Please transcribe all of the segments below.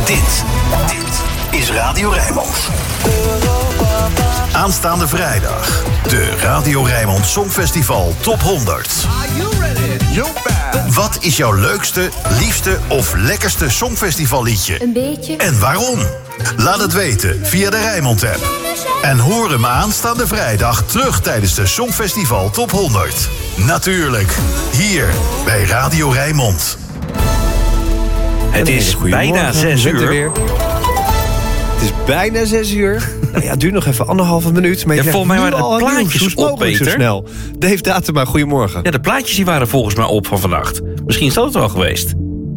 Dit is Radio Rijnmond. Aanstaande vrijdag. De Radio Rijnmond Songfestival Top 100. Wat is jouw leukste, liefste of lekkerste songfestivalliedje? Een beetje. En waarom? Laat het weten via de Rijnmond-app. En hoor hem aanstaande vrijdag terug tijdens de Songfestival Top 100. Natuurlijk, hier bij Radio Rijnmond. Het is bijna 6 uur. Het is bijna 6 uur. Nou ja, het duurt nog even 1,5 minuut. Maar volgens mij waren de plaatjes op, Peter. Zo snel. Dave Datema, goedemorgen. Ja, de plaatjes die waren volgens mij op van vannacht. Misschien is dat het wel geweest.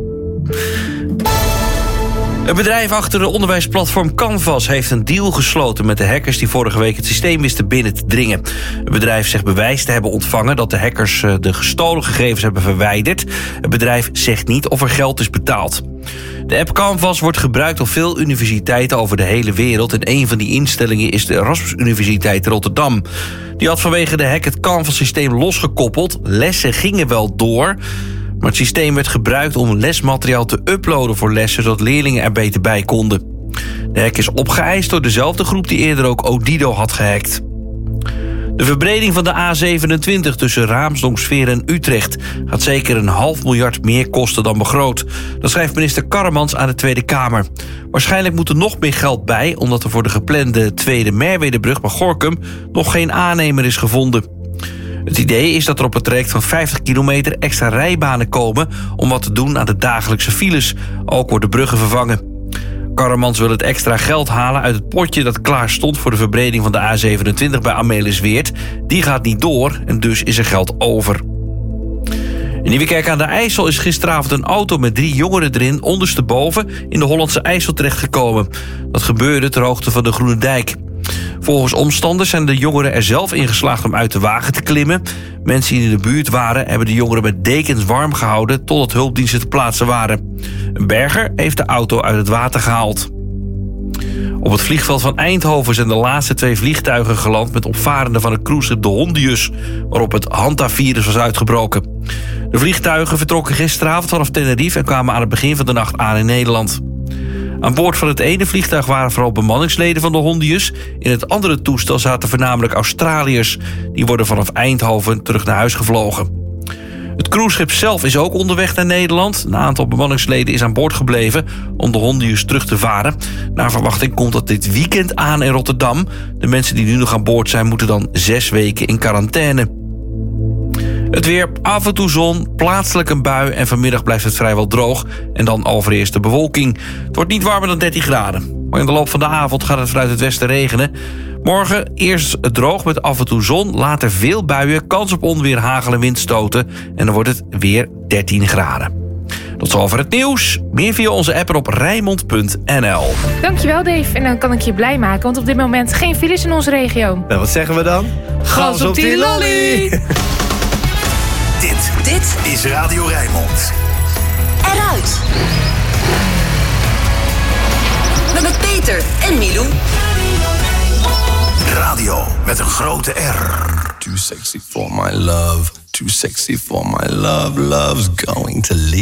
Het bedrijf achter de onderwijsplatform Canvas heeft een deal gesloten met de hackers die vorige week het systeem wisten binnen te dringen. Het bedrijf zegt bewijs te hebben ontvangen dat de hackers de gestolen gegevens hebben verwijderd. Het bedrijf zegt niet of er geld is betaald. De app Canvas wordt gebruikt op veel universiteiten over de hele wereld. En een van die instellingen is de Erasmus Universiteit Rotterdam. Die had vanwege de hack het Canvas-systeem losgekoppeld. Lessen gingen wel door, maar het systeem werd gebruikt om lesmateriaal te uploaden voor lessen, zodat leerlingen er beter bij konden. De hack is opgeëist door dezelfde groep die eerder ook Odido had gehackt. De verbreding van de A27 tussen Raamsdonksveer en Utrecht gaat zeker 500 miljoen meer kosten dan begroot. Dat schrijft minister Karremans aan de Tweede Kamer. Waarschijnlijk moet er nog meer geld bij, omdat er voor de geplande Tweede Merwedebrug bij Gorinchem nog geen aannemer is gevonden. Het idee is dat er op het traject van 50 kilometer extra rijbanen komen om wat te doen aan de dagelijkse files. Ook worden bruggen vervangen. Karremans wil het extra geld halen uit het potje dat klaar stond voor de verbreding van de A27 bij Amelisweerd. Die gaat niet door en dus is er geld over. In Nieuwekerk aan de IJssel is gisteravond een auto met 3 jongeren erin ondersteboven in de Hollandse IJssel terechtgekomen. Dat gebeurde ter hoogte van de Groene Dijk. Volgens omstanders zijn de jongeren er zelf in geslaagd om uit de wagen te klimmen. Mensen die in de buurt waren hebben de jongeren met dekens warm gehouden totdat hulpdiensten ter plaatse waren. Een berger heeft de auto uit het water gehaald. Op het vliegveld van Eindhoven zijn de laatste 2 vliegtuigen geland met opvarenden van het cruiseschip de Hondius, waarop het Hantavirus was uitgebroken. De vliegtuigen vertrokken gisteravond vanaf Tenerife en kwamen aan het begin van de nacht aan in Nederland. Aan boord van het ene vliegtuig waren vooral bemanningsleden van de Hondius. In het andere toestel zaten voornamelijk Australiërs. Die worden vanaf Eindhoven terug naar huis gevlogen. Het cruiseschip zelf is ook onderweg naar Nederland. Een aantal bemanningsleden is aan boord gebleven om de Hondius terug te varen. Naar verwachting komt dat dit weekend aan in Rotterdam. De mensen die nu nog aan boord zijn moeten dan 6 weken in quarantaine. Het weer, af en toe zon, plaatselijk een bui en vanmiddag blijft het vrijwel droog en dan allereerst de bewolking. Het wordt niet warmer dan 13 graden. Maar in de loop van de avond gaat het vanuit het westen regenen. Morgen eerst droog met af en toe zon, later veel buien, kans op onweer, hagel en windstoten en dan wordt het weer 13 graden. Tot zover het nieuws. Meer via onze app en op Rijnmond.nl. Dankjewel Dave. En dan kan ik je blij maken, want op dit moment geen files in onze regio. Nou, wat zeggen we dan? Gas op die lolly! Dit is Radio Rijnmond. Eruit. Met Peter en Milou. Radio met een grote R. Too sexy for my love. Too sexy for my love. Love's going to leave.